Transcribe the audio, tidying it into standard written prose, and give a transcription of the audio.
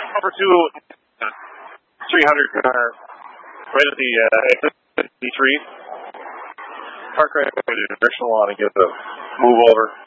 Over to 300 car, right at the exit D3. Park right at the directional on and get the move over.